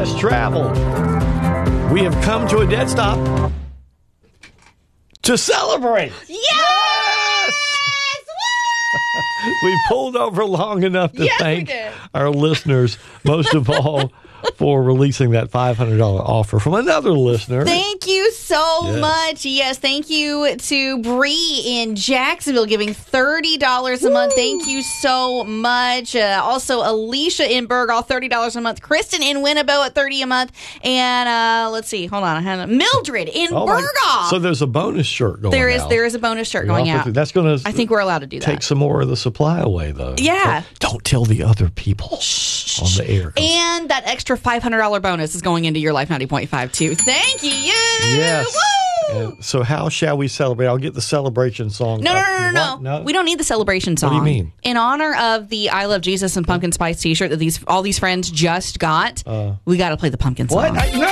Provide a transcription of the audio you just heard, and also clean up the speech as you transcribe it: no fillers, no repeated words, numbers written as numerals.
less travel. We have come to a dead stop to celebrate. Yes! We pulled over long enough to Yes, we thank did. our listeners, most of all, for releasing that $500 offer from another listener. Thank you so much. Yes, thank you to Bree in Jacksonville giving $30 a month. Thank you so much. Also, Alicia in Burgaw, $30 a month. Kristen in Winnebago at $30 a month. And let's see, hold on. I had Mildred in Burgaw. So there's a bonus shirt going out. There is a bonus shirt going out. That's going to. I think we're allowed to do that. Take some more of the supply away, though. Yeah. But don't tell the other people on the air. And that extra $500 bonus is going into your Life 90.5 too. Thank you. Yes. Woo! So how shall we celebrate? I'll get the celebration song. No. We don't need the celebration song. What do you mean? In honor of the I Love Jesus and Pumpkin Spice t-shirt that all these friends just got, we got to play the pumpkin song. What? No.